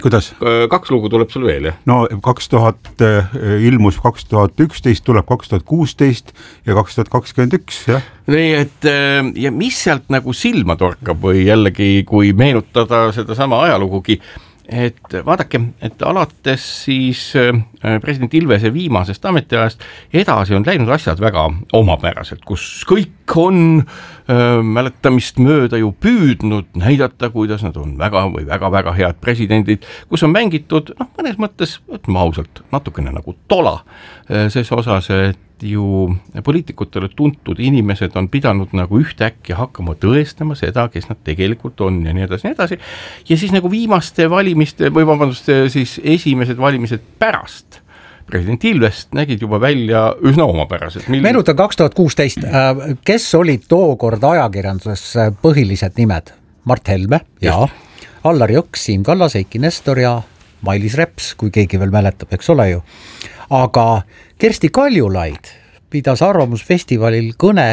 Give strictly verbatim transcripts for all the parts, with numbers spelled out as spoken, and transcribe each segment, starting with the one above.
kuidas? Kaks lugu tuleb sul veel, jah? No kaks tuhat ilmus kaks tuhat üksteist, tuleb kaks tuhat kuusteist ja kaks tuhat kakskümmend üks, jah? Nii, et ja mis sealt nagu silma torkab või jällegi, kui meenutada seda sama ajalugugi, et vaadake, et alates siis president Ilvese viimasest ametiajast edasi on läinud asjad väga omapäraselt, kus kõik on öö, mäletamist mööda ju püüdnud näidata, kuidas nad on väga või väga-väga head presidendid, kus on mängitud, noh, mõnes mõttes, ütleme ausalt, natukene nagu tola ses osas, et ju poliitikutele tuntud inimesed on pidanud nagu ühtäkki hakkama tõestama seda, kes nad tegelikult on ja nii edasi, nii edasi. Ja siis nagu viimaste valimiste või vabandust, siis esimesed valimised pärast president Ilvest nägid juba välja üsna omapäraselt. Mil... Meenutan kaks tuhat kuusteist, kes olid tookord ajakirjanduses põhilised nimed? Mart Helme ja Allar Jõks, Siim Kallas, Eiki Nestor ja Mailis Reps, kui keegi veel mäletab, eks ole ju. Aga Kersti Kaljulaid pidas arvamusfestivalil kõne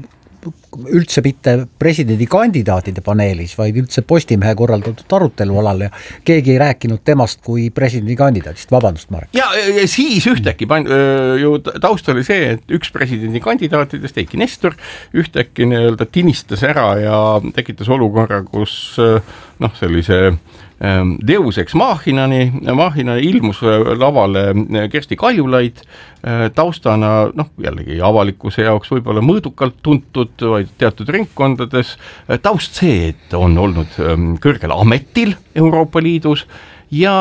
üldse mitte presidendi kandidaatide paneelis, vaid üldse Postimehe korraldatud arutelu alal ja keegi ei rääkinud temast kui presidendi kandidaatist, vabandust Marek. Ja, ja siis ühtäkki ju taust oli see, et üks presidendi kandidaatidest, Eiki Nestor, ühtäkki nii-öelda tinistas ära ja tekitas olukorra, kus noh, sellise Deus ex machinani, machinani ilmus lavale Kersti Kaljulaid taustana, noh jällegi avalikkuse jaoks võib-olla mõõdukalt tuntud, vaid teatud ringkondades taust see, et on olnud kõrgel ametil Euroopa Liidus ja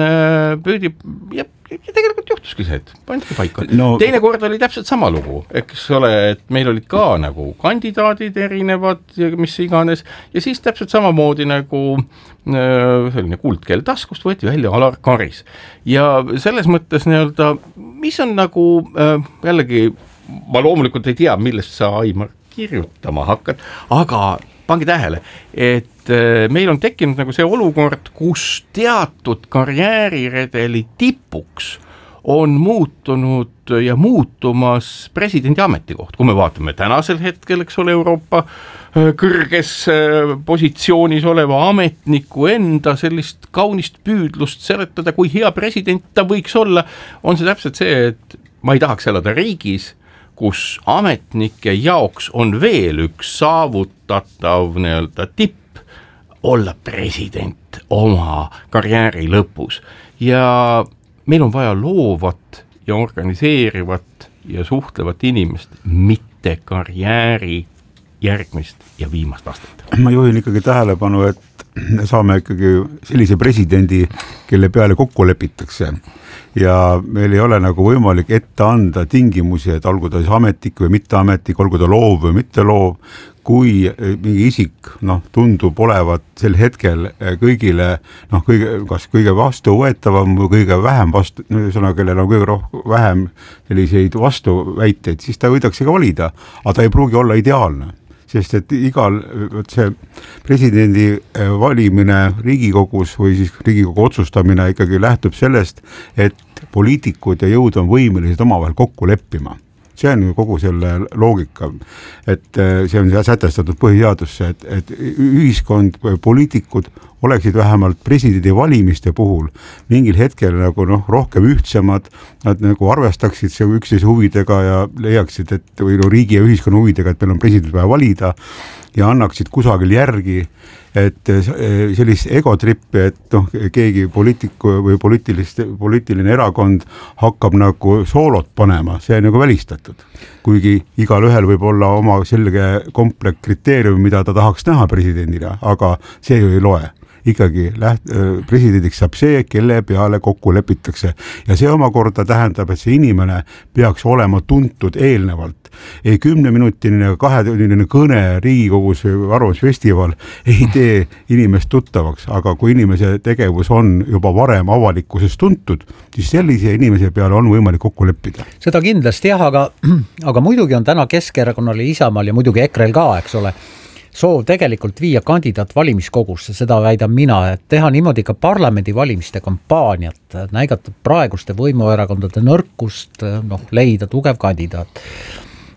püüdi ja ja tegelikult juhtuski see, et pandki paika. No, teine kord oli täpselt sama lugu, eks ole, et meil olid ka nagu kandidaadid erinevad ja mis iganes ja siis täpselt samamoodi nagu selline kuldkell taskust võeti välja Alar Karis. Ja selles mõttes nii-öelda, mis on nagu jällegi, ma loomulikult ei tea, millest sa, Aimar, kirjutama hakkad, aga pange tähele, et meil on tekkinud nagu see olukord, kus teatud karjääriredeli tipuks on muutunud ja muutumas presidendi ametikoht. Kui me vaatame tänasel hetkel, eks ole, Euroopa kõrges positsioonis oleva ametniku enda sellist kaunist püüdlust seletada, kui hea president ta võiks olla, on see täpselt see, et ma ei tahaks elada riigis, kus ametnike jaoks on veel üks saavutatav nii-öelda tipp olla president oma karjääri lõpus. Ja meil on vaja loovat ja organiseerivat ja suhtlevat inimest, mitte karjääri järgmist ja viimast astet. Ma juhin ikkagi tähelepanu, et me saame ikkagi sellise presidendi, kelle peale kokku lepitakse. Ja meil ei ole nagu võimalik ette anda tingimusi, et olgu ta siis ametnik või mitte ametnik, olgu ta loov või mitte loov, kui mingi isik noh, tundub olevat sel hetkel kõigile, noh, kõige, kas kõige vastuvõetavam või kõige vähem vastu, sõna, kellel on kõige rohkem vähem selliseid vastuväiteid, siis ta võidakse ka valida, aga ta ei pruugi olla ideaalne. Sest et igal see presidendi valimine Riigikogus või siis Riigikogu otsustamine ikkagi lähtub sellest, et poliitikud ja jõud on võimelised omavahel kokku leppima. See on ju kogu selle loogika, et see on sätestatud põhiseadusse, et, et ühiskond, poliitikud oleksid vähemalt presidendi valimiste puhul mingil hetkel nagu noh, rohkem ühtsemad, nad nagu arvestaksid see üksteise huvidega ja leiaksid, et või no riigi ja ühiskonna huvidega, et meil on president vaja valida ja annaksid kusagil järgi, et sellist egotrippi, et noh, keegi poliitiku või poliitilist, poliitiline erakond hakkab nagu soolot panema, see on nagu välistatud. Kuigi igal ühel võib olla oma selge komplekt kriteerium, mida ta tahaks näha presidendina, aga see ju ei loe. Ikkagi läht, presidendiks saab see, kelle peale kokku lepitakse. Ja see omakorda tähendab, et see inimene peaks olema tuntud eelnevalt. Ei kümneminutiline, kahetunnine kõne Riigikogus arvamusfestival ei tee inimest tuttavaks, aga kui inimese tegevus on juba varem avalikkuses tuntud, siis sellise inimese peale on võimalik kokku leppida. Seda kindlasti jah, aga, aga muidugi on täna Keskerakonnal ja Isamaal ja muidugi Ekrel ka, eks ole, soov tegelikult viia kandidaat valimiskogusse, seda väidan mina, et teha niimoodi ka parlamendi valimiste kampaaniat, näidata praeguste võimuerakondade nõrkust, noh, leida tugev kandidaat.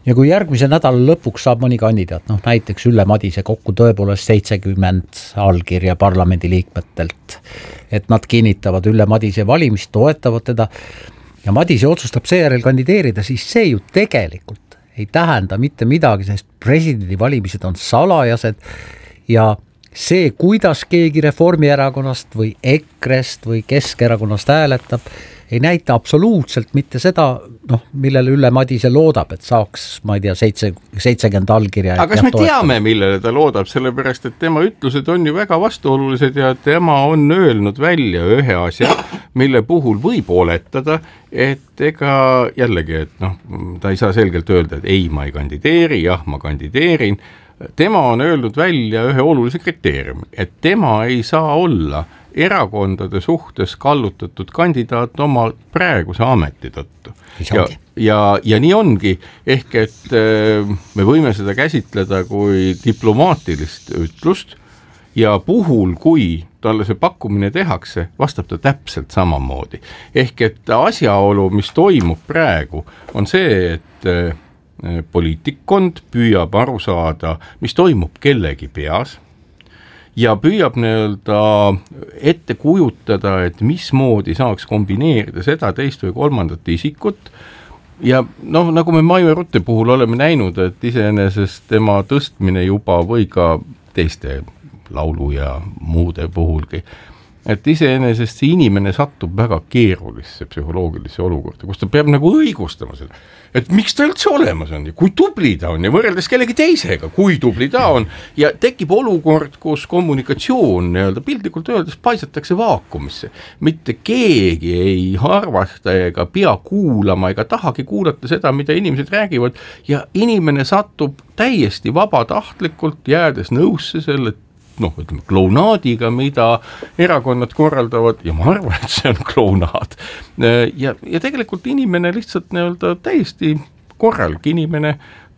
ja kui järgmise nädala lõpuks saab mõni kandidaat, noh näiteks Ülle Madise kokku tõepoolest seitsekümmend allkirja parlamendi liikmetelt, et nad kinnitavad Ülle Madise valimist, toetavad teda ja Madise otsustab seejärel kandideerida, siis see ju tegelikult ei tähenda mitte midagi, sest presidendi valimised on salajased ja see, kuidas keegi Reformierakonnast või EKRE-st või Keskerakonnast hääletab, ei näita absoluutselt mitte seda, noh, millele Ülle Madise loodab, et saaks, ma ei tea, seitse, seitsekümmend allkirja. Aga kas me toetab. Teame, millele ta loodab, sellepärast, et tema ütlused on ju väga vastuolulised ja tema on öelnud välja ühe asja, mille puhul võib oletada, et ega jällegi, et noh, ta ei saa selgelt öelda, et ei, ma ei kandideeri, jah, ma kandideerin. Tema on öelnud välja ühe olulise kriteeriumi, et tema ei saa olla erakondade suhtes kallutatud kandidaat oma praeguse ameti tõttu. Ja, ja, ja nii ongi, ehk et me võime seda käsitleda kui diplomaatilist ütlust ja puhul, kui talle see pakkumine tehakse, vastab ta täpselt samamoodi. Ehk et asjaolu, mis toimub praegu, on see, et poliitikkond püüab aru saada, mis toimub kellegi peas ja püüab nii-öelda ette kujutada, et mismoodi saaks kombineerida seda teist või kolmandat isikut ja noh, nagu me Maive Rutte puhul oleme näinud, et iseenesest tema tõstmine juba või ka teiste laulu ja muude puhulgi, et iseenesest see inimene satub väga keerulisse psühholoogilisse olukorda, kus ta peab nagu õigustama seda, et miks ta üldse olemas on ja kui tubli ta on ja võrreldes kellegi teisega, kui tubli ta on ja tekib olukord, kus kommunikatsioon nii-öelda piltlikult öeldes paisatakse vaakumisse. Mitte keegi ei arvasta ega pea kuulama ega tahagi kuulata seda, mida inimesed räägivad ja inimene satub täiesti vabatahtlikult jäädes nõusse selle noh, ütleme, klounaadiga, mida erakonnad korraldavad ja ma arvan, et see on klounaad. Ja, ja tegelikult inimene lihtsalt nii-öelda täiesti korralik inimene,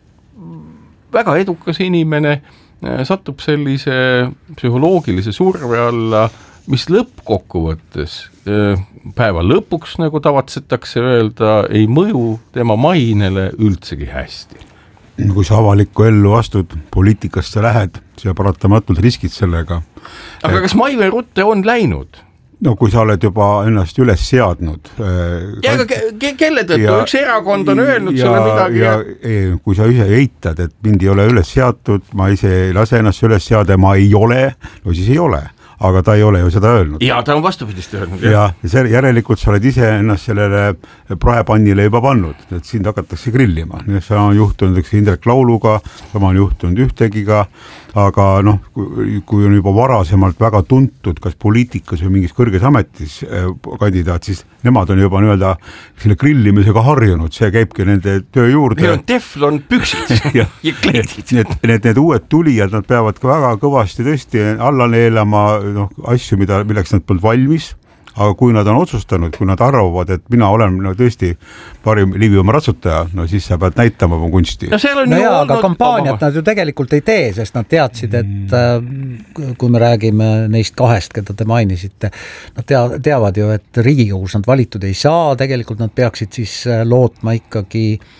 väga edukas inimene, satub sellise psühholoogilise surve alla, mis lõppkokkuvõttes päeva lõpuks, nagu tavatsetakse öelda, ei mõju tema mainele üldsegi hästi. Kui sa avalikku ellu astud, poliitikasse lähed, sa paratamatult riskid sellega. Aga kas Maive Rutte on läinud? No kui sa oled juba ennast üles seadnud. Ja aga ke kelle tõttu? Ja, üks erakond on öelnud ja, selle midagi. Ja, ja kui sa ise eitad, et mind ei ole üles seatud, ma ise ei lase ennast üles seada, ma ei ole, no siis ei ole. Aga ta ei ole ju seda öelnud. Ja ta on vastupidist öelnud. Ja, ja see, järelikult sa oled ise ennast sellele praepannile juba pannud, et sind hakatakse grillima. See on juhtunud üks Indrek Lauluga, sama on juhtunud ühtegiga, aga noh, kui, kui on juba varasemalt väga tuntud, kas poliitikas või mingis kõrges ametis kandidaat, siis nemad on juba nii-öelda selle grillimisega harjunud, see käibki nende töö juurde. Neil on teflon püksid ja, ja kleedid. Need, need, need uued tulijad, nad peavad ka väga kõvasti tõesti alla neelama noh, asju, mida, milleks nad polnud valmis, aga kui nad on otsustanud, kui nad arvavad, et mina olen no, tõesti parim liiviuma ratsutaja, no siis sa pead näitama oma kunsti. No, no jaa, aga kampaaniat nad ju tegelikult ei tee, sest nad teadsid, et äh, kui me räägime neist kahest, keda te mainisite, nad tea, teavad ju, et Riigikogus nad valitud ei saa, tegelikult nad peaksid siis lootma ikkagi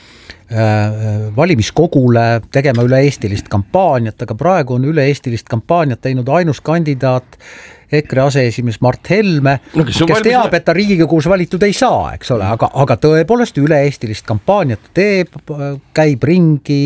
äh, valimiskogule tegema üle-eestilist kampaaniat, aga praegu on üle-eestilist kampaaniat teinud ainus kandidaat EKRE aseesimees Mart Helme, no, kes, kes teab, et ta Riigikogus valitud ei saa, eks ole, aga, aga tõepoolest üle-eestilist kampaaniat teeb, käib ringi,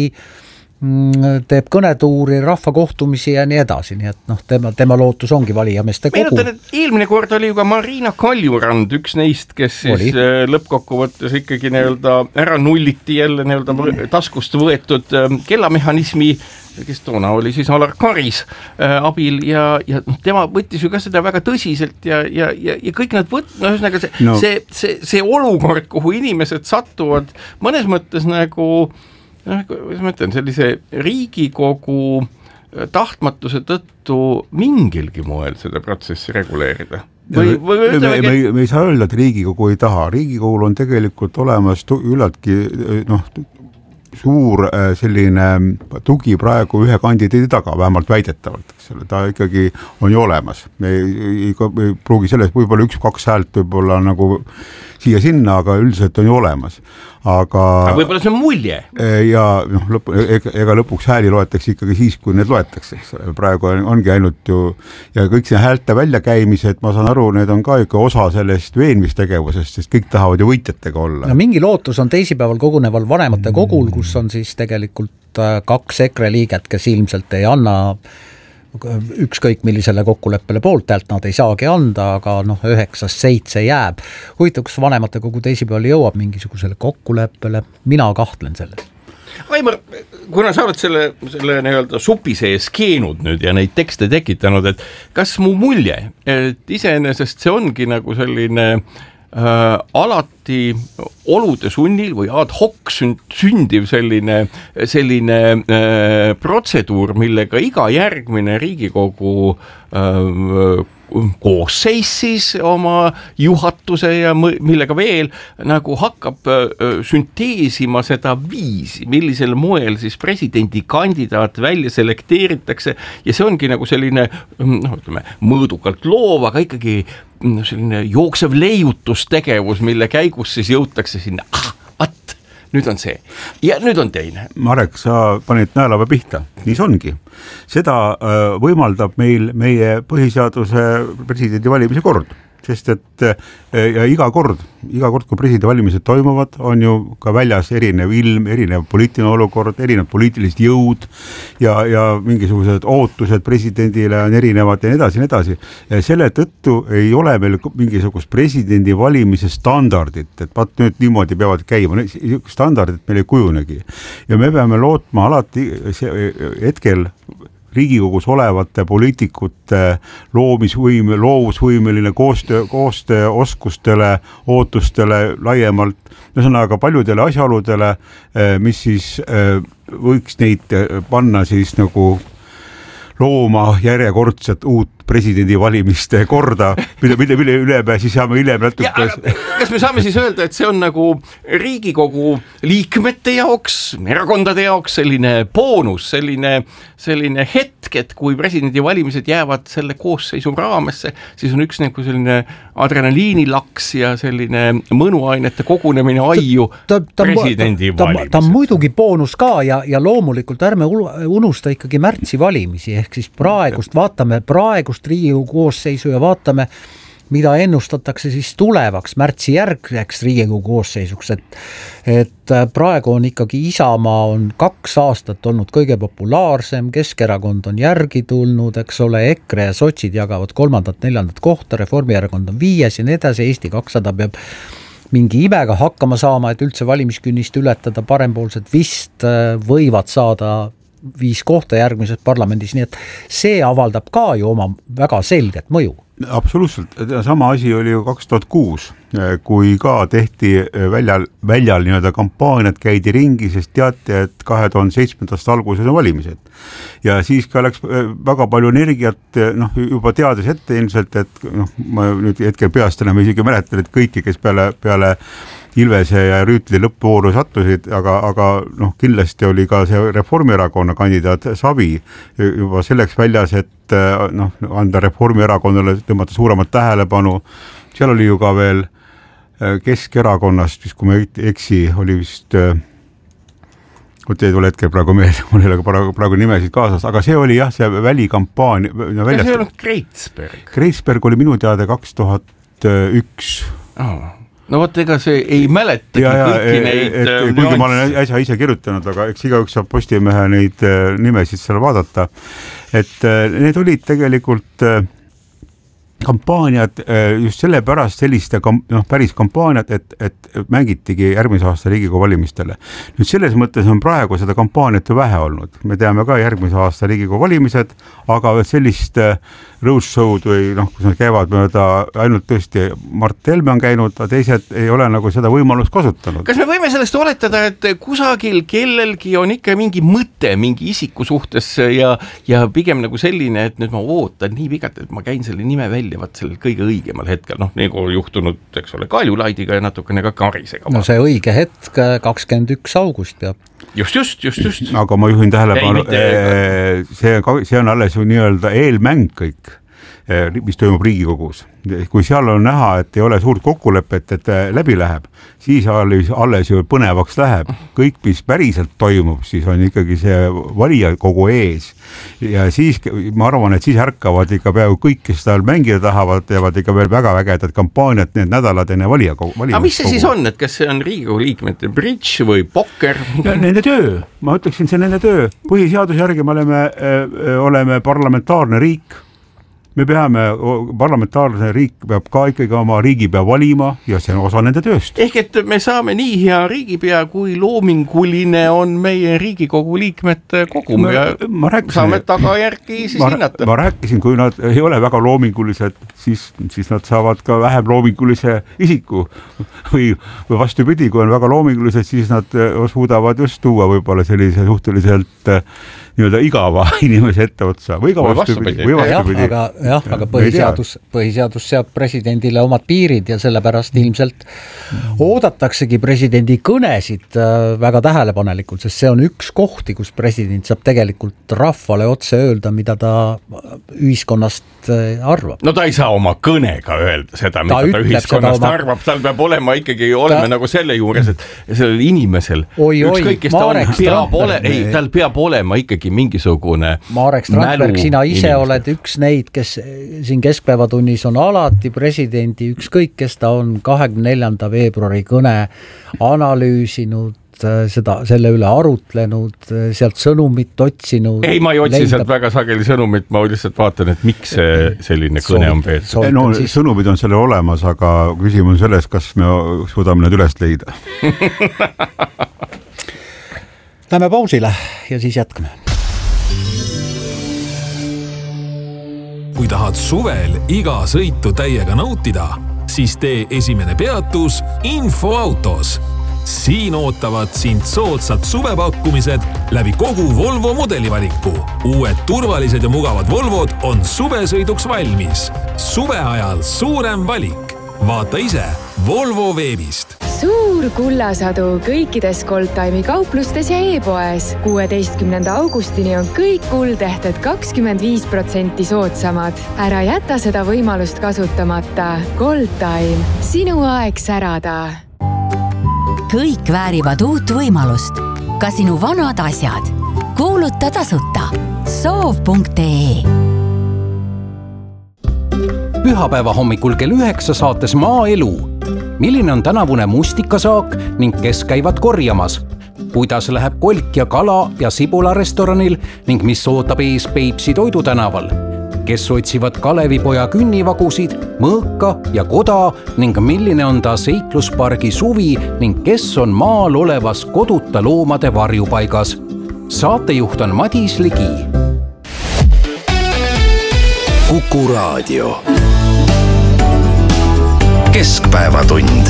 teeb kõnetuuri, rahvakohtumisi ja nii edasi, nii et noh, tema, tema lootus ongi valijameeste kogu. Meenutan, et eelmine kord oli ju ka Marina Kaljurand, üks neist, kes siis oli. Lõppkokkuvõttes ikkagi nii-öelda ära nulliti jälle nii-öelda taskust võetud kellamehhanismi, kes toona oli siis Alar Karis äh, abil ja, ja no, tema võttis ju ka seda väga tõsiselt ja, ja, ja, ja kõik nad võt-, no ühesõnaga see, no. see, see, see olukord, kuhu inimesed satuvad mõnes mõttes nagu noh, kuidas ma ütlen, sellise Riigikogu tahtmatuse tõttu mingilgi moel seda protsessi reguleerida. Või, või me, me, me, me ei saa öelda, et Riigikogu ei taha. Riigikogul on tegelikult olemas üllatki noh, suur selline tugi praegu ühe kandidaadi taga, vähemalt väidetavalt, eks ole, ta ikkagi on ju olemas. Me ei, ei pruugi sellest võib-olla üks-kaks häält võib-olla nagu siia-sinna, aga üldiselt on ju olemas. Aga, aga võib-olla see on mulje. Ja noh, lõp, ega lõpuks hääli loetakse ikkagi siis, kui need loetakse, eks ole. Praegu on, ongi ainult ju, ja kõik see häälte väljakäimised, ma saan aru, need on ka ikka osa sellest veenmistegevusest, sest kõik tahavad ju võitjatega olla. No mingi lootus on teisipäeval koguneval vanemate kogul, kus on siis tegelikult kaks EKRE liiget, kes ilmselt ei anna ükskõik millisele kokkuleppele poolt häält, nad ei saagi anda, aga noh, üheksast seitse jääb. Huvitav, kas vanemate kogu teisipäeval jõuab mingisugusele kokkuleppele, mina kahtlen selles. Aimar, kuna sa oled selle, selle nii-öelda supi sees keenud nüüd ja neid tekste tekitanud, et kas mu mulje, et iseenesest see ongi nagu selline Äh, alati olude sunnil või ad hoc sündiv selline, selline äh, protseduur, millega iga järgmine Riigikogu äh, koosseis siis oma juhatuse ja millega veel nagu hakkab sünteesima seda viisi, millisel moel siis presidendikandidaat välja selekteeritakse ja see ongi nagu selline noh, ütleme, mõõdukalt loov, aga ikkagi selline jooksev leiutustegevus, mille käigus siis jõutakse sinna, ah, vat, nüüd on see ja nüüd on teine. Marek, sa panid näelava pihta, nii see ongi. Seda võimaldab meil meie põhiseaduse presidendi valimise kord, sest et ja iga kord, iga kord, kui presidendi valimised toimuvad, on ju ka väljas erinev ilm, erinev poliitiline olukord, erinev poliitilised jõud ja, ja mingisugused ootused presidendile on erinevad ja nii edasi, nii edasi. Ja selle tõttu ei ole meil mingisugust presidendi valimise standardit, et vaat nüüd niimoodi peavad käima, standardit meil ei kujunegi. Ja me peame lootma alati hetkel Riigikogus olevate poliitikute loomisvõime, loovusvõimeline koostöö, koostöö oskustele, ootustele laiemalt, ühesõnaga paljudele asjaoludele, mis siis võiks neid panna siis nagu looma järjekordset uut presidendi valimiste korda, mille, mille, mille üle me siis saame hiljem natuke. Kas me saame siis öelda, et see on nagu Riigikogu liikmete jaoks, erakondade jaoks selline boonus, selline, selline hetk, et kui presidendi valimised jäävad selle koosseisu raamesse, siis on üks nagu selline adrenaliinilaks ja selline mõnuainete kogunemine aiu ta, ta, presidendi ta, valimised. Ta, ta on muidugi boonus ka ja, ja loomulikult ärme unusta ikkagi märtsi valimisi, ehk siis praegust, vaatame praegust Riigikogu koosseisu ja vaatame, mida ennustatakse siis tulevaks märtsi järgseks Riigikogu koosseisuks, et, et praegu on ikkagi Isamaa on kaks aastat olnud kõige populaarsem, Keskerakond on järgi tulnud, eks ole, EKRE ja sotsid jagavad kolmandat, neljandat kohta, Reformierakond on viies ja nii edasi, Eesti kakssada peab mingi imega hakkama saama, et üldse valimiskünnist ületada, parempoolsed vist võivad saada viis kohta järgmises parlamendis, nii et see avaldab ka ju oma väga selget mõju. Absoluutselt, sama asi oli ju kaks tuhat kuus, kui ka tehti väljal, väljal nii-öelda kampaaniat käidi ringi, sest teati, et kahe tuhande seitsmendast alguses on valimised. Ja siis ka läks väga palju energiat, noh, juba teades ette ilmselt, et noh, ma nüüd hetkel peast enam isegi mäletan, et kõiki, kes peale, peale Ilvese ja Rüütli lõppvooru sattusid, aga, aga noh, kindlasti oli ka see Reformierakonna kandidaat Savi juba selleks väljas, et noh, anda Reformierakonnale tõmmata suuremat tähelepanu. Seal oli ju ka veel Keskerakonnast, kui ma eksi, oli vist, võt ei tule hetkel praegu meelde, mul ei ole praegu, praegu nimesid kaasas, aga see oli jah, see välikampaania. Ja see on Kreitsberg. Kreitsberg oli minu teada kaks tuhat üks. Oh. No vot, ega see ei mäletagi ja, ja, kõiki neid et, et, kuigi ma olen äsja ise kirjutanud, aga eks igaüks saab Postimehe neid nimesid seal vaadata, et need olid tegelikult kampaaniad just sellepärast selliste noh, päris kampaaniad, et, et mängitigi järgmise aasta Riigikogu valimistele. Nüüd selles mõttes on praegu seda kampaaniat ju vähe olnud. Me teame ka järgmise aasta Riigikogu valimised, aga sellist roadshow'd või noh, kus nad käivad mööda, ainult tõesti Mart Helme on käinud, aga teised ei ole nagu seda võimalust kasutanud. Kas me võime sellest oletada, et kusagil kellelgi on ikka mingi mõte mingi isiku suhtes ja, ja pigem nagu selline, et nüüd ma ootan nii pikalt, et ma käin selle nime välja väljuvad sellel kõige õigemal hetkel, noh nagu juhtunud, eks ole, Kaljulaidiga ja natukene ka Karisega. No see õige hetk kakskümmend üks august peab. Just, just, just, just. Aga ma juhin tähelepanu, see, see on alles ju nii-öelda eelmäng kõik, mis toimub Riigikogus. Kui seal on näha, et ei ole suurt kokkulepet, et läbi läheb, siis alles ju põnevaks läheb. Kõik, mis päriselt toimub, siis on ikkagi see valija kogu ees. Ja siis ma arvan, et siis ärkavad ikka peaaegu kõik, kes seal mängida tahavad, teevad ikka veel väga vägedad kampaaniat need nädalad enne valija kogu. Aga mis see siis on, et kas see on Riigikogu liikmete bridž või pokker? Ja nende töö, ma ütleksin, see nende töö. Põhiseaduse järgi me oleme, oleme parlamentaarne riik. Me peame, parlamentaarne riik peab ka ikkagi oma riigipea valima ja see on osa nende tööst. Ehk et me saame nii hea riigipea, kui loominguline on meie Riigikogu liikmete kogum ja ma rääkisin, saame tagajärgi siis ma, hinnata. Ma rääkisin, kui nad ei ole väga loomingulised, siis, siis nad saavad ka vähem loomingulise isiku või, või vastupidi, kui on väga loomingulised, siis nad suudavad just tuua võib-olla sellise suhteliselt nii-öelda igava inimese ette otsa või ka vastupidi. Või vastupidi. Jah, aga, jah, aga põhiseadus, põhiseadus seab presidendile omad piirid ja sellepärast ilmselt oodataksegi presidendi kõnesid väga tähelepanelikult, sest see on üks kohti, kus president saab tegelikult rahvale otse öelda, mida ta ühiskonnast arvab. No ta ei saa oma kõnega öelda seda, mida ta, ta ühiskonnast oma... arvab, tal peab olema ikkagi, oleme ta... nagu selle juures, et sellel inimesel oi, ükskõik, kes ta on, peab ole... ei, tal peab olema ikkagi mingisugune Marek Strandberg, sina ise inimestel. Oled üks neid, kes siin keskpäevatunnis on alati presidendi, ükskõik kes ta on kahekümne neljanda veebruari kõne analüüsinud, seda, selle üle arutlenud, sealt sõnumit otsinud. Ei, ma ei otsi leida... sealt väga sageli sõnumit, ma lihtsalt vaatan, et miks see selline kõne on peetud. No, siis... sõnumid on selle olemas, aga küsimus on selles, kas me suudame need üles leida. Lähme pausile ja siis jätkame. Kui tahad suvel iga sõitu täiega nautida, siis tee esimene peatus Infoautos. Siin ootavad sind soodsad suvepakkumised läbi kogu Volvo modelivaliku. Uued turvalised ja mugavad Volvod on suvesõiduks valmis. Suve ajal suurem valik. Vaata ise Volvo veebist. Suur kullasadu kõikides Goldtime'i kauplustes ja e-poes. kuueteistkümnenda augustini on kõik kuldehted kakskümmend viis protsenti soodsamad. Ära jäta seda võimalust kasutamata. Goldtime. Sinu aeg särada. Kõik väärivad uut võimalust. Ka sinu vanad asjad. Kuuluta tasuta. soov punkt ee Pühapäeva hommikul kell üheksa saates Maaelu. Milline on tänavune mustikasaak ning kes käivad korjamas? Kuidas läheb kolk ja kala ja sibula restoranil ning mis ootab ees Peipsi toidutänaval? Kes otsivad Kalevipoja künnivagusid, mõõka ja koda ning milline on ta seikluspargi suvi ning kes on maal olevas koduta loomade varjupaigas? Saatejuht on Madis Ligi. Kuku Raadio. Keskpäevatund.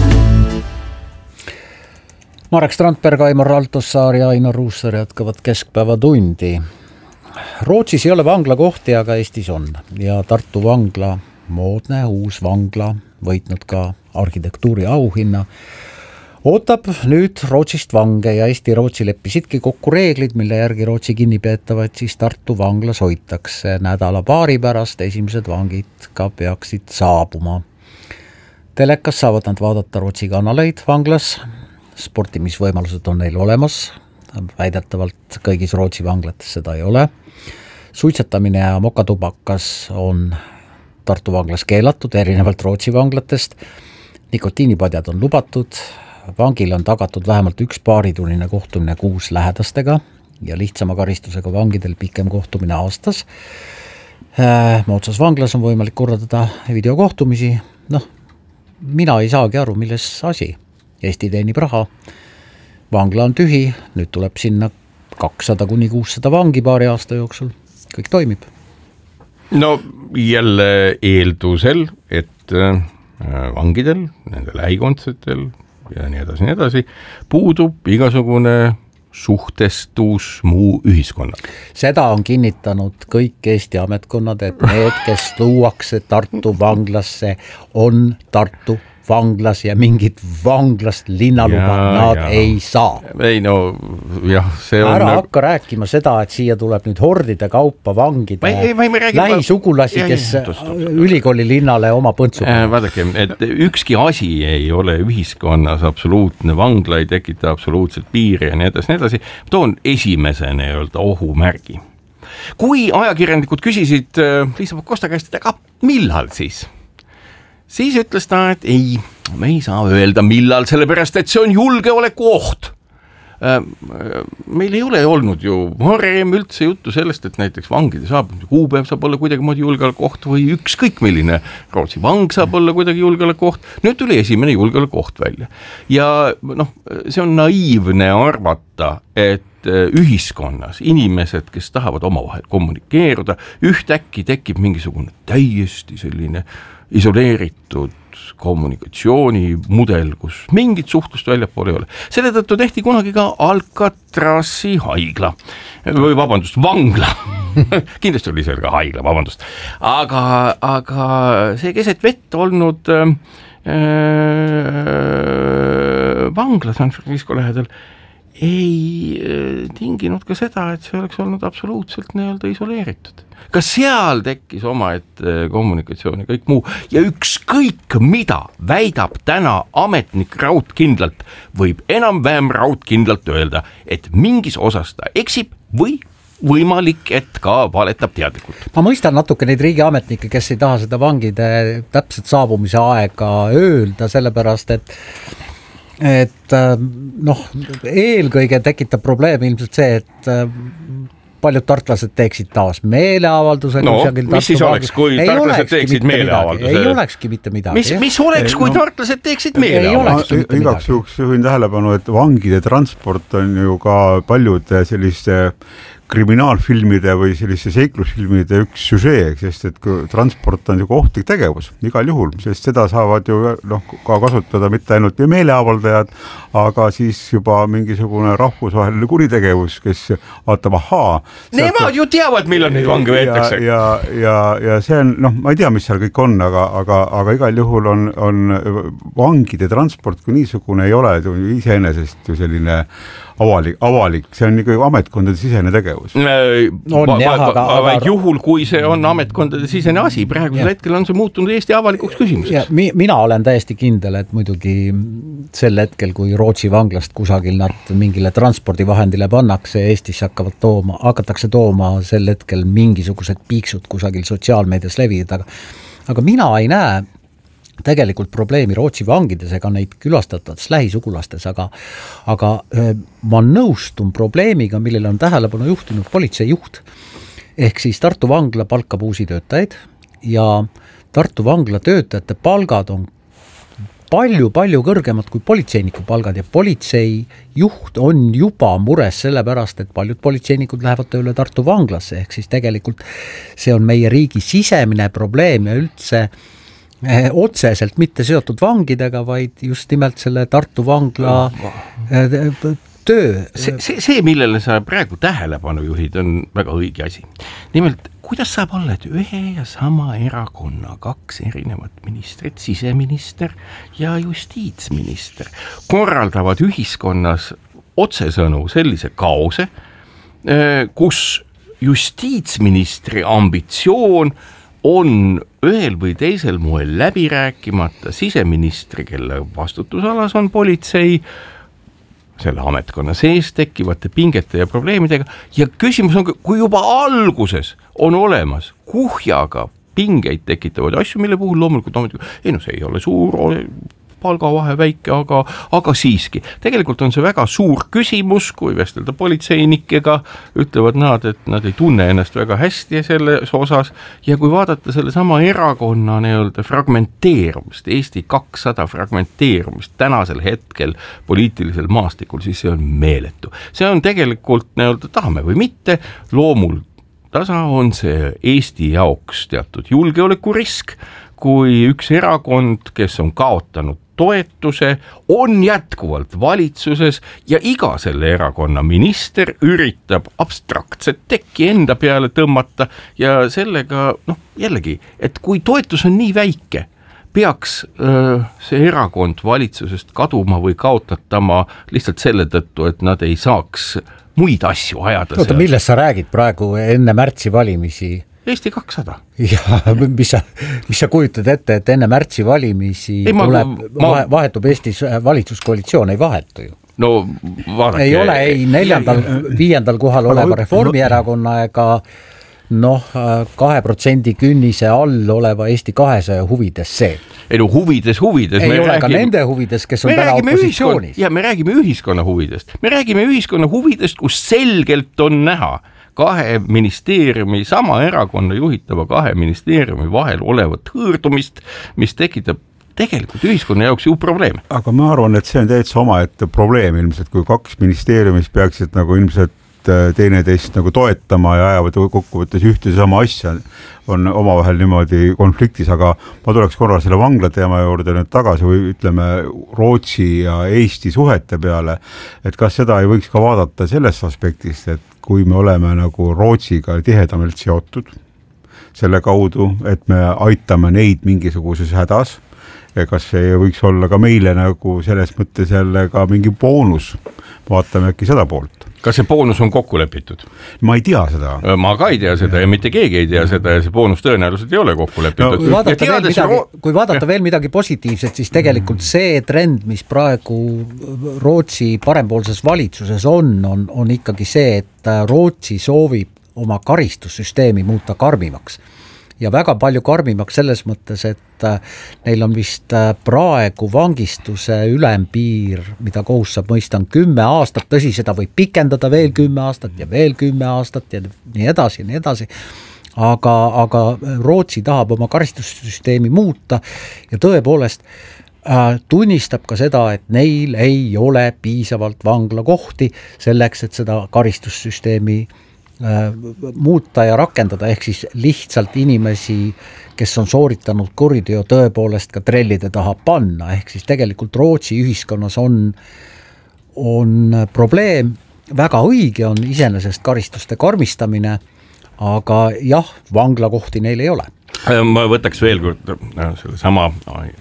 Marek Strandberg, Aimar Raltossaar ja Ainar Ruussaar jätkavad Keskpäevatundi. Rootsis ei ole vanglakohti, aga Eestis on. Ja Tartu vangla, moodne uus vangla, võitnud ka arhitektuuri auhinna, ootab nüüd Rootsist vange ja Eesti-Rootsi leppisidki kokku reeglid, mille järgi Rootsi kinnipeetavaid siis Tartu vanglas hoitakse. Nädala paari pärast esimesed vangid ka peaksid saabuma. Telekas saavad nad vaadata Rootsi kanaleid vanglas, sportimisvõimalused on neil olemas, väidetavalt kõigis Rootsi vanglates seda ei ole. Suitsetamine ja mokatubakas on Tartu vanglas keelatud, erinevalt Rootsi vanglatest. Nikotiinipadjad on lubatud, vangil on tagatud vähemalt üks paaritunnine kohtumine kuus lähedastega ja lihtsama karistusega vangidel pikem kohtumine aastas. Mootsas vanglas on võimalik korraldada videokohtumisi, noh, mina ei saagi aru, milles asi. Eesti teenib raha, vangla on tühi, nüüd tuleb sinna kakssada kuni kuussada vangi paari aasta jooksul, kõik toimib. No jälle eeldusel, et vangidel, nende lähikondsetel ja nii edasi, nii edasi, puudub igasugune suhtestus muu ühiskonnaga. Seda on kinnitanud kõik Eesti ametkonnad, et need, kes tuuakse Tartu vanglasse, on Tartu vanglas ja mingit vanglast linnaluba ja, nad ja. ei saa. Ei no jah, see on... Ära hakka rääkima seda, et siia tuleb nüüd hordide kaupa vangide ma ei, ma ei lähisugulasi, kes ja, ja, tos, tos, ülikooli linnale oma põntsu. Äh, vaadake, et ükski asi ei ole ühiskonnas absoluutne, vangla ei tekita absoluutselt piiri ja nii edasi, nii edasi. Toon esimese nii-öelda ohumärgi. Kui ajakirjanikud küsisid Liisa Pakosta käest, et aga millal siis? Siis ütles ta, et ei, me ei saa öelda millal, sellepärast, et see on julgeoleku oht. Meil ei ole olnud ju varem üldse juttu sellest, et näiteks vangide saab, kuupäev saab olla kuidagi moodi julgeoleku oht või ükskõik milline Rootsi vang saab olla kuidagi julgeoleku oht. Nüüd tuli esimene julgeoleku oht välja. Ja noh, see on naiivne arvata, et ühiskonnas inimesed, kes tahavad omavahel kommunikeeruda, ühtäkki tekib mingisugune täiesti selline isoleeritud kommunikatsioonimudel, kus mingit suhtlust väljapool ei ole. Selle tõttu tehti kunagi ka Alcatrazi haigla või vabandust, vangla. Kindlasti oli seal ka haigla, vabandust. Aga, aga see keset vett olnud äh, vangla San Francisco lähedal ei tinginud ka seda, et see oleks olnud absoluutselt nii-öelda isoleeritud. Ka seal tekkis omaette kommunikatsiooni kõik muu ja ükskõik mida väidab täna ametnik raudkindlalt, võib enam-vähem raudkindlalt öelda, et mingis osas ta eksib või võimalik, et ka valetab teadlikult. Ma mõistan natuke neid riigiametnikke, kes ei taha seda vangide täpselt saabumise aega öelda, sellepärast et et noh, eelkõige tekitab probleemi ilmselt see, et paljud tartlased teeksid taas meeleavalduse. No, mis siis oleks, kui tartlased teeksid meeleavalduse? Ei olekski mitte midagi. Mis, mis oleks, kui no, tartlased teeksid meeleavalduse? Igaks juhuks juhin tähelepanu, et vangide transport on ju ka paljude selliste kriminaalfilmide või selliste seiklusfilmide üks süžee, sest et transport on ju ohtlik tegevus igal juhul, sest seda saavad ju noh, ka kasutada mitte ainult meeleavaldajad, aga siis juba mingisugune rahvusvaheline kuritegevus, kes vaatab, ahaa. Nemad ju teavad, millal neid vange veetakse. Ja, ja, ja, ja see on, noh, ma ei tea, mis seal kõik on, aga, aga, aga igal juhul on, on vangide transport, kui niisugune ei ole, iseenesest ju selline avalik, avalik, see on nagu ametkondade sisene tegevus. On, va, jah, va, aga, aga juhul, kui see on ametkondade sisene asi, praegusel hetkel on see muutunud Eesti avalikuks küsimuseks. Mi, mina olen täiesti kindel, et muidugi sel hetkel, kui Rootsi vanglast kusagil nad mingile transpordivahendile pannakse, Eestis hakkavad tooma, hakatakse tooma sel hetkel mingisugused piiksud kusagil sotsiaalmeedias levivad, aga, aga mina ei näe tegelikult probleemi Rootsi vangides ega neid külastatavates lähisugulastes, aga, aga ma nõustun probleemiga, millele on tähelepanu juhtinud politseijuht. Ehk siis Tartu vangla palkab uusi töötajaid ja Tartu vangla töötajate palgad on palju-palju kõrgemad kui politseiniku palgad ja politseijuht on juba mures sellepärast, et paljud politseinikud lähevad tööle Tartu vanglasse, ehk siis tegelikult see on meie riigi sisemine probleem ja üldse otseselt mitte seotud vangidega, vaid just nimelt selle Tartu vangla töö. See, see, see, millele sa praegu tähelepanu juhid, on väga õige asi. Nimelt, kuidas saab olla, et ühe ja sama erakonna kaks erinevat ministrit, siseminister ja justiitsminister, korraldavad ühiskonnas otsesõnu sellise kaose, kus justiitsministri ambitsioon on ühel või teisel moel läbi rääkimata siseministri, kelle vastutusalas on politsei, selle ametkonna sees tekkivate pingete ja probleemidega ja küsimus on, kui juba alguses on olemas kuhjaga pingeid tekitavad asju, mille puhul loomulikult ametlikult, ei no see ei ole suur palgavahe väike, aga, aga siiski. Tegelikult on see väga suur küsimus, kui vestelda politseinikega, ütlevad nad, et nad ei tunne ennast väga hästi selles osas ja kui vaadata selle sama erakonna nii-öelda fragmenteerumist, Eesti kakssada fragmenteerumist tänasel hetkel poliitilisel maastikul, siis see on meeletu. See on tegelikult nii-öelda tahame või mitte, loomul tasa on see Eesti jaoks teatud julgeolekurisk, kui üks erakond, kes on kaotanud toetuse, on jätkuvalt valitsuses ja iga selle erakonna minister üritab abstraktset tekki enda peale tõmmata ja sellega, noh jällegi, et kui toetus on nii väike, peaks öö, see erakond valitsusest kaduma või kaotatama lihtsalt selle tõttu, et nad ei saaks muid asju ajada. Oota, millest sa räägid praegu enne märtsi valimisi? Eesti kakssada. Ja mis sa, mis sa kujutad ette, et enne märtsi valimisi ei, ma, tuleb, ma, vahetub Eestis valitsuskoalitsioon, ei vahetu ju. No vaadake. Ei ole ei neljandal, viiendal kohal oleva Reformierakonna ega noh, kahe protsendi künnise all oleva Eesti kahesaja huvides see. Ei no huvides, huvides. Ei ole räägime, ka nende huvides, kes on täna opositsioonis. Ja me räägime ühiskonna huvidest. Me räägime ühiskonna huvidest, kus selgelt on näha kahe ministeeriumi, sama erakonna juhitava kahe ministeeriumi vahel olevat hõõrdumist, mis tekitab tegelikult ühiskonna jaoks ju probleeme. Aga ma arvan, et see on täitsa omaette probleem ilmselt, kui kaks ministeeriumist peaksid nagu ilmselt teineteist nagu toetama ja ajavad kokkuvõttes ühte sama asja, on omavahel niimoodi konfliktis, aga ma tuleks korra selle vangla teema juurde nüüd tagasi või ütleme Rootsi ja Eesti suhete peale, et kas seda ei võiks ka vaadata sellest aspektist, et kui me oleme nagu Rootsiga tihedamalt seotud selle kaudu, et me aitame neid mingisuguses hädas, kas see võiks olla ka meile nagu selles mõttes jälle ka mingi boonus, vaatame äkki seda poolt. Kas see boonus on kokku lepitud? Ma ei tea seda. Ma ka ei tea seda ja mitte keegi ei tea seda ja see boonus tõenäoliselt ei ole kokku lepitud. No, kui, vaadata veel midagi, kui vaadata veel midagi positiivset, siis tegelikult see trend, mis praegu Rootsi parempoolses valitsuses on, on, on ikkagi see, et Rootsi soovib oma karistussüsteemi muuta karmimaks. Ja väga palju karmimaks selles mõttes, et neil on vist praegu vangistuse ülempiir, mida kohus saab mõista on kümme aastat, tõsi, seda võib pikendada veel kümme aastat ja veel kümme aastat ja nii edasi ja nii edasi. Aga, aga Rootsi tahab oma karistussüsteemi muuta ja tõepoolest äh, tunnistab ka seda, et neil ei ole piisavalt vanglakohti selleks, et seda karistussüsteemi muuta ja rakendada, ehk siis lihtsalt inimesi, kes on sooritanud kuriteo tõepoolest ka trellide taha panna, ehk siis tegelikult Rootsi ühiskonnas on, on probleem, väga õige on iseenesest karistuste karmistamine, aga jah, vanglakohti neil ei ole. Ma võtaks veel kord selle sama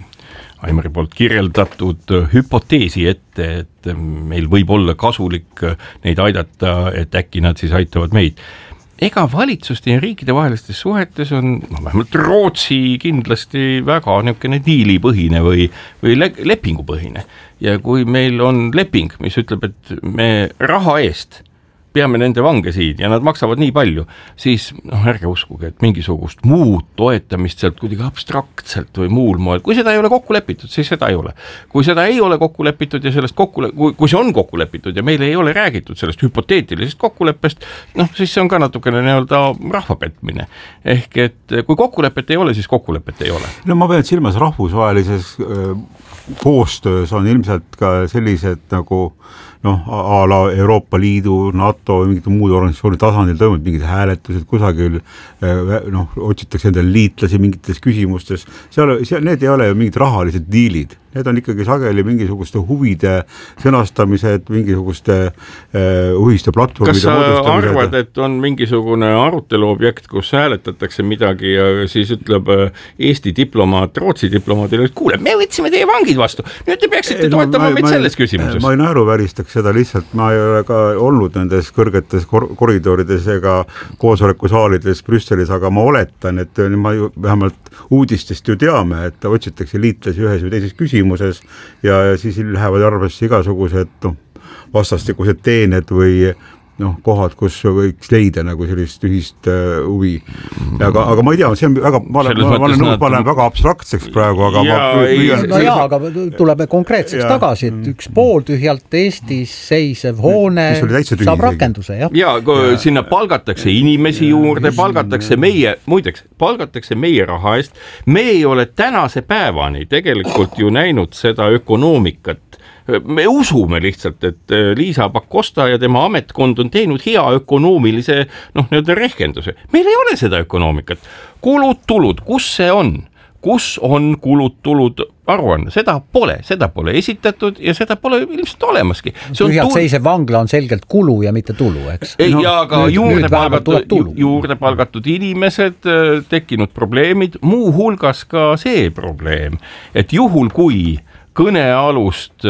Aimari poolt kirjeldatud hüpoteesi ette, et meil võib olla kasulik neid aidata, et äkki nad siis aitavad meid. Ega valitsuste ja riikide vahelistes suhetes on no, vähemalt Rootsi kindlasti väga niisugune diilipõhine või, või lepingupõhine. Ja kui meil on leping, mis ütleb, et me raha eest peame nende vange siin ja nad maksavad nii palju, siis noh, ärge uskuge, et mingisugust muud toetamist sealt kuidagi abstraktselt või muul moel, kui seda ei ole kokku lepitud, siis seda ei ole. Kui seda ei ole kokku lepitud ja sellest kokku, kui, kui see on kokku lepitud ja meil ei ole räägitud sellest hüpoteetilisest kokkuleppest, noh, siis see on ka natukene nii-öelda rahvapetmine. Ehk et kui kokkulepet ei ole, siis kokkulepet ei ole. No ma pean silmas rahvusvahelises äh, koostöös on ilmselt ka sellised nagu noh, a la Euroopa Liidu, NATO või mingid muud organisatsiooni tasandil toimunud mingid hääletused kusagil, noh, otsitakse endale liitlasi mingites küsimustes, seal, seal need ei ole ju mingid rahalised diilid, need on ikkagi sageli mingisuguste huvide sõnastamised, mingisuguste uh, uhiste platvormide. Kas sa arvad, et on mingisugune arutelu objekt, kus hääletatakse midagi ja siis ütleb Eesti diplomaat, Rootsi diplomaadile, et kuule, me võtsime teie vangid vastu, nüüd te peaksite no, toetama meid selles küsimuses. Ma ei naeruväristaks seda lihtsalt, ma ei ole ka olnud nendes kõrgetes kor- koridorides ega koosolekusaalides Brüsselis, aga ma oletan, et ma ju vähemalt uudistest ju teame, et otsitakse liitlasi ühes või teises küsimuses ja, ja siis lähevad arvesse igasugused no, vastastikused teened või noh, kohad, kus võiks leida nagu sellist ühist uh, huvi. Aga, aga ma ei tea, see on väga, ma olen, ma olen, nad... ma olen väga abstraktseks praegu, aga ja, ma püüan... No jaa, aga tuleme konkreetseks ja. tagasi, et üks pool tühjalt Eestis seisev hoone saab rakenduse, jah. Ja, ja sinna palgatakse inimesi juurde, palgatakse meie, muideks, palgatakse meie raha eest. Me ei ole tänase päevani tegelikult ju näinud seda ökonoomikat. Me usume lihtsalt, et Liisa Pakosta ja tema ametkond on teinud hea ökonoomilise noh, nii-öelda rehkenduse. Meil ei ole seda ökonoomikat. Kulud, tulud, kus see on? kus on kulud-tulud aruanne, seda pole, seda pole esitatud ja seda pole ilmselt olemaski. Tühjalt tul... seisev vangla on selgelt kulu ja mitte tulu, eks? Ei, no, ja ka nüüd, juurde, nüüd palgatud, juurde palgatud inimesed, tekkinud probleemid, muu hulgas ka see probleem, et juhul kui kõnealust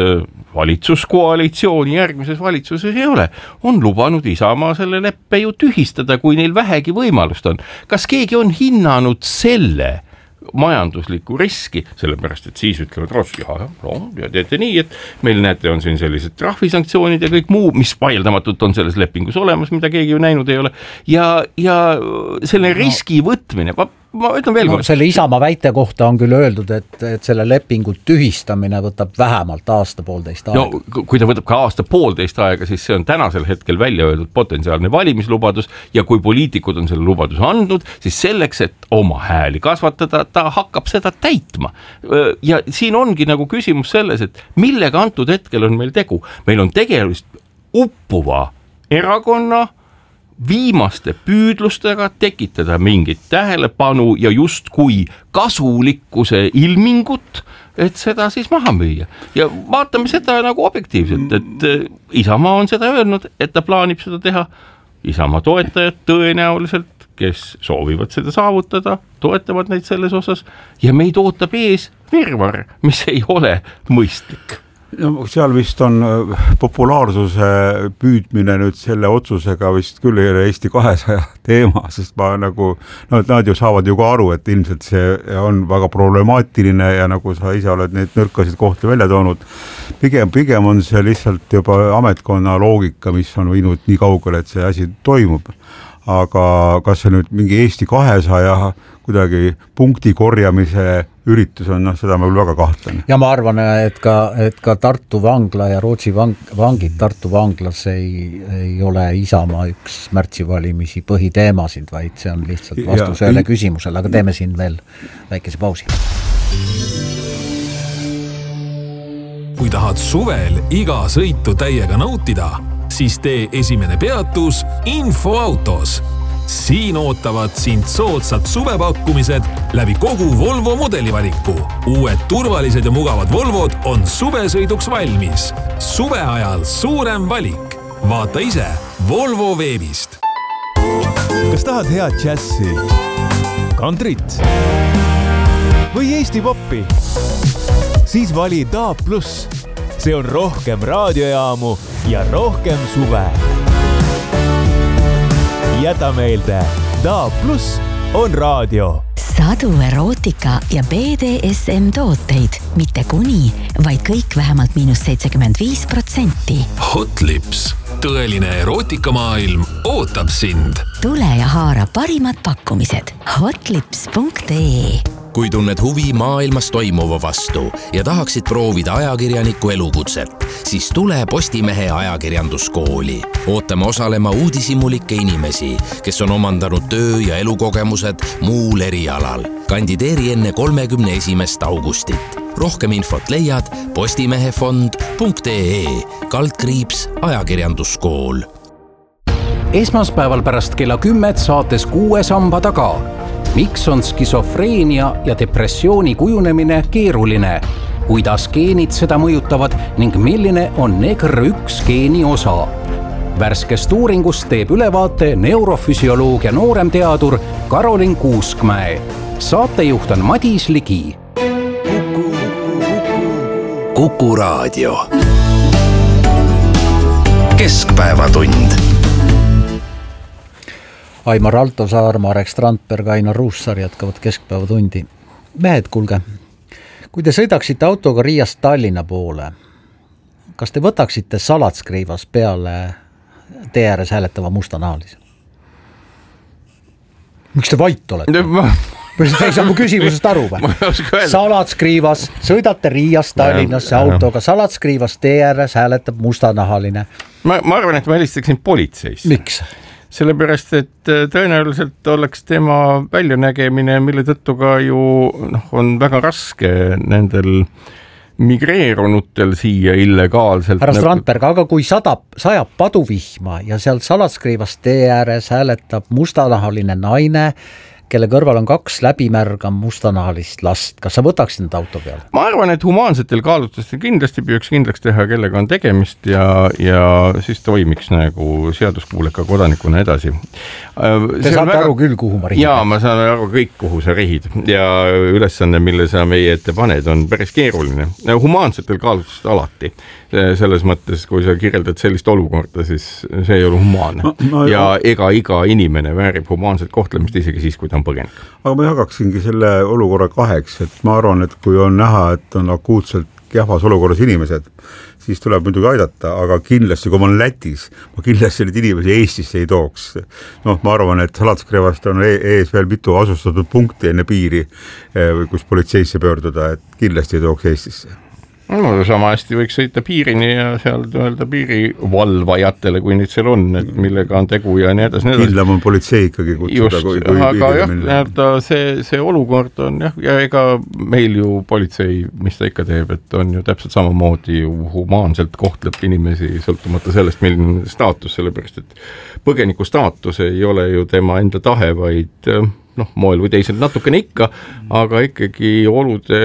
valitsuskoalitsiooni järgmises valitsuses ei ole, on lubanud Isamaa selle leppe ju tühistada, kui neil vähegi võimalust on. Kas keegi on hinnanud selle majanduslikku riski, sellepärast, et siis ütlevad Rootsi, jah, no, ja teete nii, et meil näete, on siin sellised trahvisanktsioonid ja kõik muu, mis vaieldamatult on selles lepingus olemas, mida keegi ju näinud ei ole, ja, ja selle riski võtmine, ma ütlen veel no, kord. Selle Isamaa väite kohta on küll öeldud, et, et selle lepingu tühistamine võtab vähemalt aasta poolteist aega. No kui ta võtab ka aasta poolteist aega, siis see on tänasel hetkel välja öeldud potentsiaalne valimislubadus ja kui poliitikud on selle lubaduse andnud, siis selleks, et oma hääli kasvatada, ta hakkab seda täitma. Ja siin ongi nagu küsimus selles, et millega antud hetkel on meil tegu. Meil on tegelust uppuva erakonna viimaste püüdlustega tekitada mingit tähelepanu ja justkui kasulikkuse ilmingut, et seda siis maha müüa. Ja vaatame seda nagu objektiivselt, et Isamaa on seda öelnud, et ta plaanib seda teha. Isamaa toetajad tõenäoliselt, kes soovivad seda saavutada, toetavad neid selles osas ja meid ootab ees virvar, mis ei ole mõistlik. No, seal vist on populaarsuse püüdmine nüüd selle otsusega vist küll ei ole Eesti kahesaja teema, sest ma nagu, no et nad ju saavad ju ka aru, et ilmselt see on väga problemaatiline ja nagu sa ise oled neid nõrkasid kohti välja toonud, pigem, pigem on see lihtsalt juba ametkonna loogika, mis on viinud nii kaugele, et see asi toimub. Aga kas see nüüd mingi Eesti kahesaja kuidagi punkti korjamise üritus on, noh, seda ma küll väga kahtlen. Ja ma arvan, et ka, et ka Tartu vangla ja Rootsi vang, vangid Tartu vanglas ei, ei ole Isamaa üks märtsivalimisi põhiteemasid, vaid see on lihtsalt vastus ühele küsimusele, aga teeme siin veel väikese pausi. Kui tahad suvel iga sõitu täiega nautida, siis tee esimene peatus Infoautos. Siin ootavad sind soodsad suvepakkumised läbi kogu Volvo mudelivaliku. Uued turvalised ja mugavad Volvod on suvesõiduks valmis. Suve ajal suurem valik. Vaata ise Volvo veebist. Kas tahad head džässi, kantrit või Eesti poppi? Siis vali D A B plus. See on rohkem raadiojaamu ja rohkem suve. Jäta meelde, D A B plus on raadio. Sadu erootika ja B D S M tooteid, mitte kuni, vaid kõik vähemalt miinus seitsekümmend viis protsenti. Hot Lips, tõeline erootikamaailm ootab sind. Tule ja haara parimad pakkumised hotlips punkt ee. Kui tunned huvi maailmas toimuva vastu ja tahaksid proovida ajakirjaniku elukutset, siis tule Postimehe ajakirjanduskooli. Ootame osalema uudishimulikke inimesi, kes on omandanud töö- ja elukogemused muul erialal. Kandideeri enne kolmekümne esimest augustit. Rohkem infot leiad postimehefond punkt ee, kaldkriips ajakirjanduskool. Esmaspäeval pärast kella kümmet saates Kuue samba taga. Miks on skisofreenia ja depressiooni kujunemine keeruline? Kuidas geenid seda mõjutavad ning milline on N E G R üks geeni osa? Värskest uuringust teeb ülevaate neurofüsioloogia nooremteadur Karolin Kuuskmäe. Saatejuht on Madis Ligi. Kuku, Kuku raadio. Keskpäevatund. Aimar Altosaar, Marek Strandberg, Ainar Ruussaar jätkavad keskpäevatundi. Mehed, kuulge, kui te sõidaksite autoga Riiast Tallinna poole, kas te võtaksite salatskriivas peale tee ääres hääletava mustanaalise? Miks te vait olete? Ma... Te ei saa mu küsimusest aru või? Salatskriivas, sõidate Riiast Tallinnasse autoga, salatskriivas tee ääres hääletab mustanahaline. Ma, ma arvan, et ma helistaksin politseisse. Miks? Sellepärast, et tõenäoliselt oleks tema väljanägemine, mille tõttu ka ju noh, on väga raske nendel migreerunutel siia illegaalselt. Härra Strandberg, aga kui sadab, sajab paduvihma ja seal salatskriivas tee ääres hääletab mustanahaline naine, kelle kõrval on kaks läbimärga mustanahalist last, kas sa võtaksid need auto peale? Ma arvan, et humaansetel kaalutlustel kindlasti püüaks kindlaks teha, kellega on tegemist ja, ja siis toimiks nagu seaduskuuleka kodanikuna edasi. Te saate väga... aru küll, kuhu ma rihid? Jaa, ma saan aru kõik, kuhu sa rihid ja ülesanne, mille sa meie ette paned, on päris keeruline. Humaansetel kaalutlustel alati. Selles mõttes, kui sa kirjeldad sellist olukorda, siis see ei ole humaanne. No, no, ja ega iga inimene väärib humaanset kohtlemist isegi siis, kui ta on põgenik. Aga ma jagaksingi selle olukorra kaheks, et ma arvan, et kui on näha, et on akuutselt kehvas olukorras inimesed, siis tuleb muidugi aidata, aga kindlasti, kui ma olen Lätis, ma kindlasti neid inimesi Eestisse ei tooks. Noh, ma arvan, et Salatskõrvast on ees veel mitu asustatud punkti enne piiri, kus politseisse pöörduda, et kindlasti ei tooks Eestisse. No, sama hästi võiks sõita piirini ja seal öelda piirivalvajatele, kui nüüd seal on, et millega on tegu ja nii edasi. Kindlam on politsei ikkagi kutsuda. Just, kui, kui aga jah, see, see olukord on jah, ja ega meil ju politsei, mis ta ikka teeb, et on ju täpselt samamoodi ju humaanselt kohtleb inimesi sõltumata sellest, milline staatus, sellepärast, et põgeniku staatus ei ole ju tema enda tahe, vaid noh, moel või teisel natukene ikka, aga ikkagi olude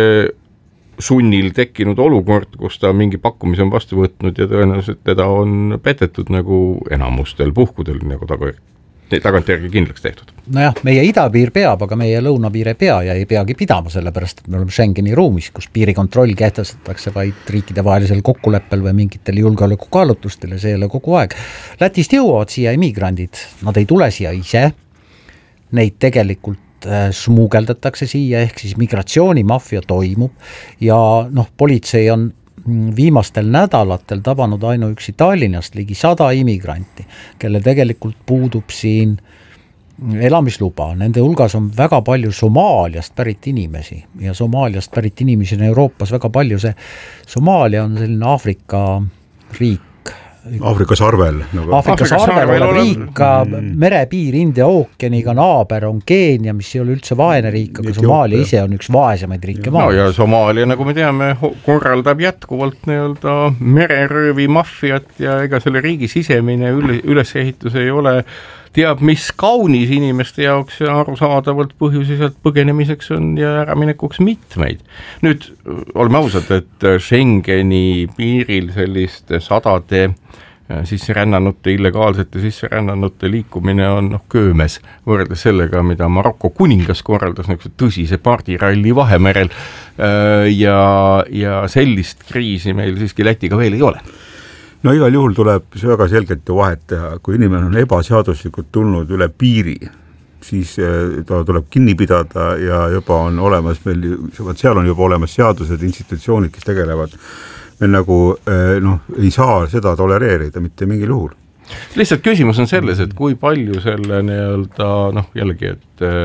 sunnil tekkinud olukord, kus ta mingi pakkumise on vastu võtnud ja tõenäoliselt teda on petetud nagu enamustel puhkudel nagu taga, tagantjärgi kindlaks tehtud. Nojah, meie idapiir peab, aga meie lõunapiir ei pea ja ei peagi pidama, sellepärast, et me oleme Schengeni ruumis, kus piirikontroll kehtestatakse vaid riikide vahelisel kokkuleppel või mingitel julgeolekukaalutlustel ja see ei ole kogu aeg. Lätist jõuavad siia immigrandid, nad ei tule siia ise, neid tegelikult smuugeldatakse siia, ehk siis migratsioonimafia toimub ja noh, politsei on viimastel nädalatel tabanud ainuüksi Tallinnast ligi sada immigranti, kelle tegelikult puudub siin elamisluba. Nende hulgas on väga palju Somaaliast pärit inimesi ja Somaaliast pärit inimesi on Euroopas väga palju. See Somaalia on selline Aafrika riik, Aafrika sarvel. Nagu. Aafrika sarvel olev riik, mm. merepiir India ookeaniga, naaber on Keenia, mis ei ole üldse vaene riik, aga Somaalia ise on üks vaesemaid riike maailmas. No ja Somaalia, nagu me teame, korraldab jätkuvalt nii-öelda mereröövi mafiat ja ega selle riigi sisemine ülesehitus ei ole teab, mis kaunis inimeste jaoks ja arusaadavalt põhjusi sealt põgenemiseks on ja äraminekuks mitmeid. Nüüd oleme ausad, et Schengeni piiril selliste sadade sisserännanute, illegaalsete sisserännanute liikumine on noh, köömes võrreldes sellega, mida Marokko kuningas korraldas nagu tõsise pardiralli Vahemerel ja, ja sellist kriisi meil siiski Lätiga veel ei ole. No igal juhul tuleb see väga selgelt ju vahet teha, kui inimene on ebaseaduslikult tulnud üle piiri, siis ta tuleb kinni pidada ja juba on olemas meil, seal on juba olemas seadused, institutsioonid, kes tegelevad. Meil nagu noh, ei saa seda tolereerida mitte mingil juhul. Lihtsalt küsimus on selles, et kui palju selle nii-öelda, noh jällegi,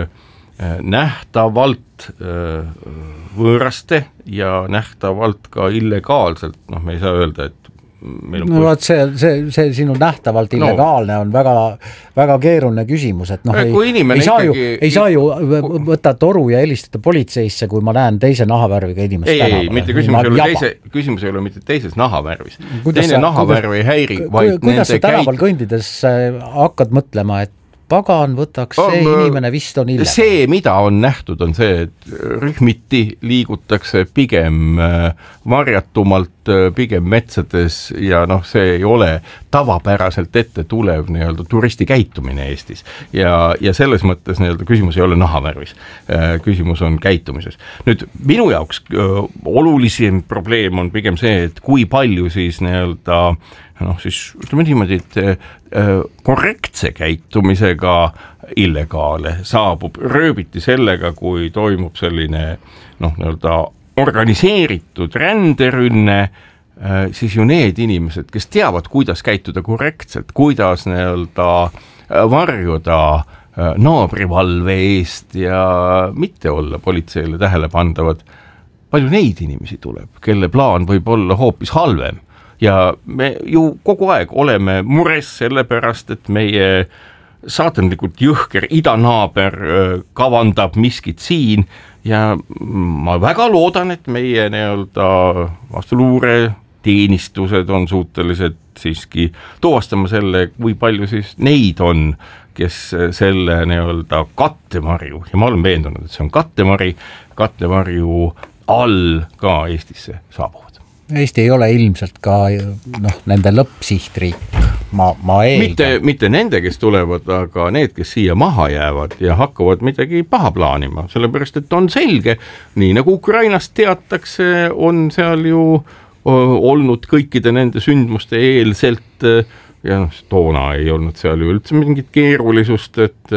et nähtavalt võõraste ja nähtavalt ka illegaalselt, noh me ei saa öelda, et no vaat see, see, see sinu nähtavalt illegaalne no. on väga, väga keeruline küsimus, et noh, ei, ei, saa ju, ei saa ju võtta toru ja helistada politseisse, kui ma näen teise nahavärviga inimest ei, tänaval. Ei, mitte küsimus ei, ole teise, küsimus ei ole mitte teises nahavärvis. Teine sa, nahavärv ei häiri, vaid kuidas sa tänaval käit... kõndides hakkad mõtlema, et pagan võtaks, see on, inimene vist on illegaalne. See, mida on nähtud, on see, et rühmiti liigutakse pigem varjatumalt, pigem metsades ja noh, see ei ole tavapäraselt ette tulev nii-öelda turisti käitumine Eestis. Ja, ja selles mõttes nii-öelda küsimus ei ole nahavärvis, küsimus on käitumises. Nüüd minu jaoks olulisim probleem on pigem see, et kui palju siis nii-öelda noh, siis ütleme niimoodi, et korrektse käitumisega illegaale saabub rööbiti sellega, kui toimub selline noh, nii-öelda organiseeritud ränderünne, siis ju need inimesed, kes teavad, kuidas käituda korrektselt, kuidas nii-öelda varjuda naabrivalve eest ja mitte olla politseile tähelepandavad, palju neid inimesi tuleb, kelle plaan võib olla hoopis halvem. Ja me ju kogu aeg oleme mures selle pärast, et meie saatanlikult jõhker idanaaber kavandab miskit siin ja ma väga loodan, et meie nii-öelda vastuluure teenistused on suutelised siiski tuvastama selle, kui palju siis neid on, kes selle nii-öelda kattemarju, ja ma olen veendunud, et see on kattemari, kattemarju all ka Eestisse saabuvad. Eesti ei ole ilmselt ka noh, nende lõppsihtriik, ma, ma eeldan. Mitte, mitte nende, kes tulevad, aga need, kes siia maha jäävad ja hakkavad midagi paha plaanima, sellepärast, et on selge, nii nagu Ukrainast teatakse, on seal ju olnud kõikide nende sündmuste eelselt, ja noh, toona ei olnud seal ju üldse mingit keerulisust, et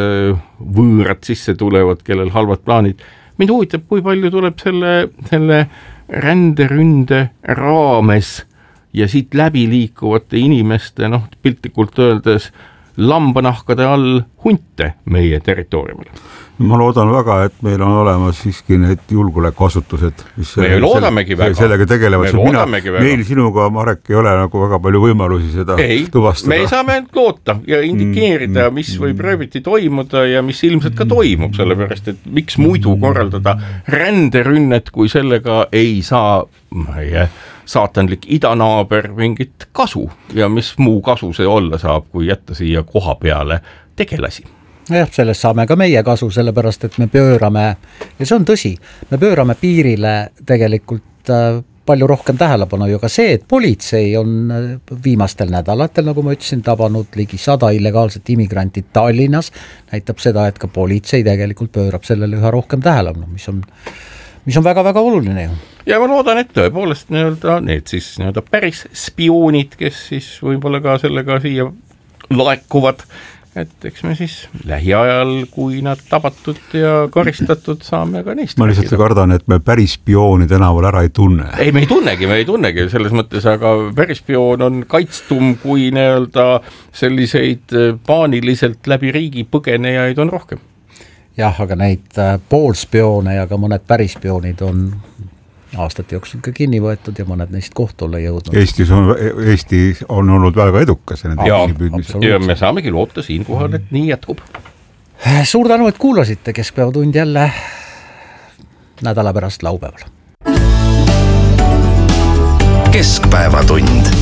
võõrad sisse tulevad, kellel halvad plaanid. Mind huvitab, kui palju tuleb selle, selle ränderünde raames ja siit läbi liikuvate inimeste, noh, piltlikult öeldes, lambanahkade all hunte meie territooriumil. Ma loodan väga, et meil on olemas siiski need julgeolekuasutused, mis me selle, loodamegi väga. Sellega tegelevad. Me loodamegi väga. Meil sinuga, Marek, ei ole nagu väga palju võimalusi seda ei, tuvastada. Me saame loota ja indikeerida, mis võib rööviti toimuda ja mis ilmselt ka toimub, sellepärast, et miks muidu korraldada ränderünnet, kui sellega ei saa meie saatanlik idanaaber mingit kasu ja mis muu kasu see olla saab, kui jätta siia koha peale tegelasi. Jah, sellest saame ka meie kasu, sellepärast, et me pöörame, ja see on tõsi, me pöörame piirile tegelikult palju rohkem tähelepanu ju ka see, et politsei on viimastel nädalatel, nagu ma ütlesin, tabanud ligi sada illegaalset immigranti Tallinnas, näitab seda, et ka politsei tegelikult pöörab sellele üha rohkem tähelepanu, mis on mis on väga-väga oluline ju. Ja ma loodan, et tõepoolest nii-öelda need siis nii-öelda päris spioonid, kes siis võib-olla ka sellega siia laekuvad, et eks me siis lähiajal, kui nad tabatud ja karistatud, saame ka neist. Ma lihtsalt kardan, et me päris spiooni tänaval ära ei tunne. Ei, me ei tunnegi, me ei tunnegi selles mõttes, aga päris spioon on kaitstum, kui nii-öelda selliseid paaniliselt läbi riigi põgenejaid on rohkem. Jah, aga neid poolspioone ja ka mõned pärisspioonid on aastate jooksul ka kinni võetud ja mõned neist kohtule jõudnud. Eestis on, Eesti on olnud väga edukas. Ja, ja me saamegi loota siin kohal, et nii jätkub. Suur tänu, et kuulasite Keskpäevatund jälle nädala pärast laupäeval. Keskpäevatund.